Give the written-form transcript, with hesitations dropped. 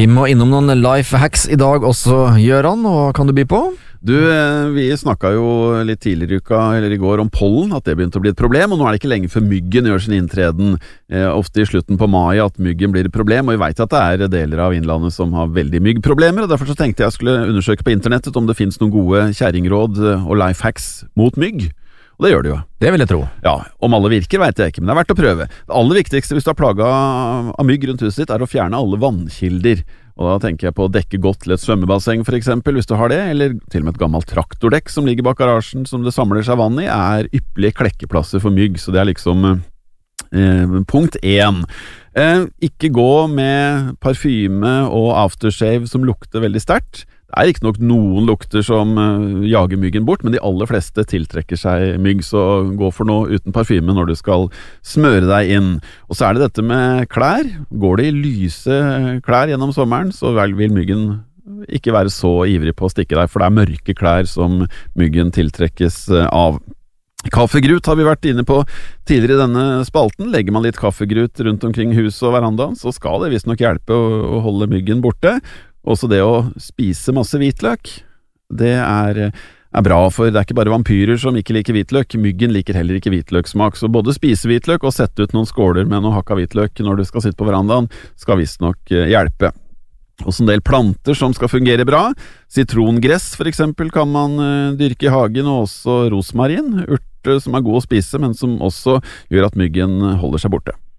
Vi må innom noen life hacks I dag også, Gjøran, og hva kan du by på? Du, vi snakket jo litt tidligere I uka, eller I går, om pollen, at det begynte å bli et problem, og nå det ikke lenge før myggen gjør sin inntreden, ofte I slutten på mai at myggen blir et problem, og vi vet at det deler av innlandet som har veldig myggproblemer, og derfor så tenkte jeg skulle undersøke på internettet om det finnes noen gode kjerringråd og life hacks mot mygg. Og det gjør det jo. Det vil jeg tro. Ja, om alle virker vet jeg ikke, men det verdt å prøve. Det aller viktigste hvis du har plaget av mygg rundt huset ditt å fjerne alle vannkilder. Og da tenker jeg på å dekke godt til et svømmebasseng for eksempel, hvis du har det, eller til og med et gammelt traktordekk som ligger bak garasjen som det samler seg vann I, ypperlige klekkeplasser for mygg, så det liksom punkt 1. Ikke gå med parfyme og aftershave som lukter veldig sterkt. Det ikke nok noen lukter som jager myggen bort, men de aller fleste tiltrekker seg mygg, så gå for noe uten parfyme når du skal smøre deg inn. Og så det dette med klær. Går det I lyse klær gjennom sommeren, så vil myggen ikke være så ivrig på å stikke deg, for det mørke klær som myggen tiltrekkes av. Kaffegrut har vi vært inne på tidligere I denne spalten. Legger man litt kaffegrut rundt omkring huset og verandaen, så skal det visst nok hjelpe å holde myggen borte. Også det å spise masse hvitløk, det bra, for det ikke bare vampyrer som ikke liker hvitløk. Myggen liker heller ikke hvitløksmak, så både spise hvitløk og sette ut noen skåler med noe hakka hvitløk når du skal sitte på verandaen, skal visst nok hjelpe. Også en del planter som skal fungere bra. Sitrongress for eksempel kan man dyrke I hagen, og også rosmarin, urter som god å spise, men som også gjør at myggen holder seg borte.